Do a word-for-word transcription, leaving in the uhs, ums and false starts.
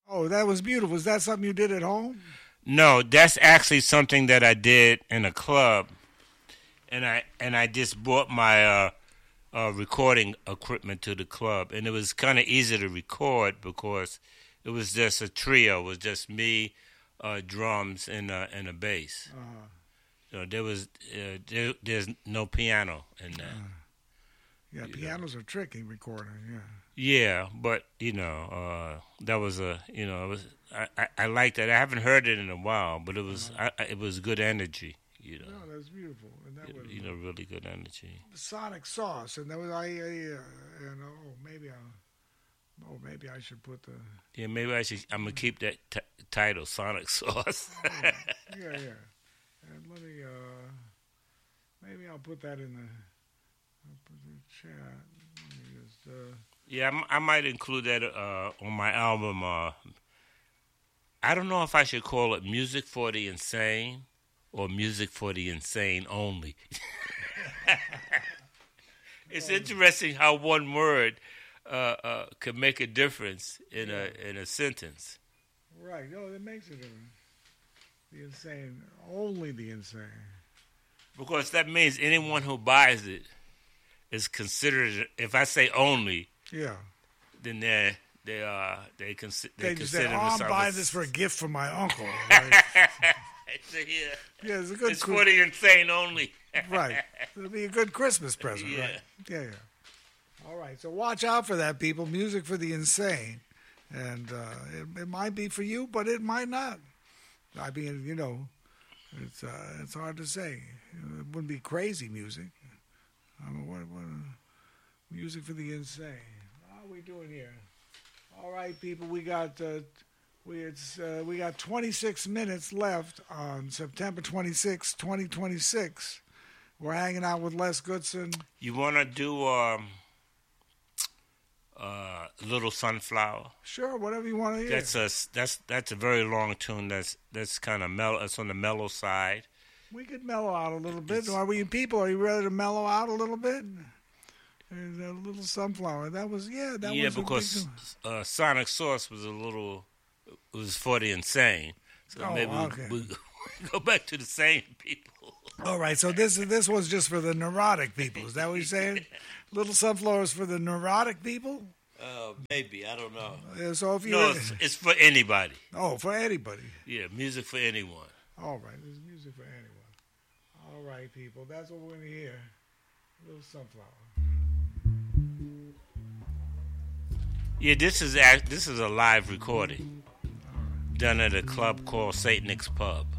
Oh, that was beautiful. Was that something you did at home? No, that's actually something that I did in a club, and I and I just brought my uh, uh, recording equipment to the club, and it was kind of easy to record because it was just a trio. It was just me, uh, drums, and uh, and a bass. Uh-huh. So there was uh, there, there's no piano in that. Uh, yeah, pianos know. are tricky recording. Yeah. Yeah, but you know uh, that was a you know it was I, I, I liked that. I haven't heard it in a while, but it was uh-huh. I, I, it was good energy. You know. No, that's beautiful. And that it, was you know really good energy. Sonic Sauce, and that was I. I uh, and oh maybe I oh maybe I should put the yeah maybe I should I'm gonna keep that t- title Sonic Sauce. oh, yeah, yeah, yeah. And let me uh maybe I'll put that in the I'll put the chat. Let me just. Uh, Yeah, I, I might include that uh, on my album. Uh, I don't know if I should call it Music for the Insane or Music for the Insane Only. It's interesting how one word uh, uh, could make a difference in yeah. a in a sentence. Right. No, it makes a difference. The insane, only the insane. Because that means anyone who buys it is considered. If I say only. Yeah. Then they they uh they, consi- they, they consider say, oh, I'm buying this for a gift from my uncle. Right? so, yeah. yeah, it's a good. It's for the insane only. Right. It'll be a good Christmas present. Yeah. Right? Yeah, yeah. All right. So watch out for that, people. Music for the insane, and uh, it, it might be for you, but it might not. I mean, you know, it's uh, it's hard to say. It wouldn't be crazy music. I mean, what, what music for the insane. How are we doing here? All right, people, we got uh, we it's uh, we got twenty-six minutes left on September twenty-sixth, twenty twenty-six. We're hanging out with Les Goodson. You want to do um, uh, Little Sunflower? Sure, whatever you want to hear. That's a that's that's a very long tune. That's that's kind of mellow. It's on the mellow side. We could mellow out a little bit. It's, are we people? Are you ready to mellow out a little bit? There's a Little Sunflower. That was yeah. That yeah, was because uh, Sonic Sauce was a little it was for the insane. So oh, maybe okay. we, we go back to the sane people. All right. So this this was just for the neurotic people. Is that what you're saying? Little Sunflower is for the neurotic people. Uh, maybe I don't know. Uh, so if you no, it's, it's for anybody. Oh, for anybody. Yeah, music for anyone. All right, there's music for anyone. All right, people, that's what we're gonna hear. Little Sunflower. Yeah, this is act, this is a live recording done at a club called Saint Nick's Pub.